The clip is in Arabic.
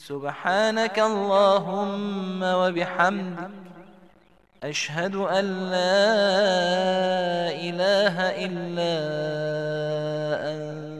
سبحانك اللهم وبحمدك، أشهد أن لا إله إلا أنت،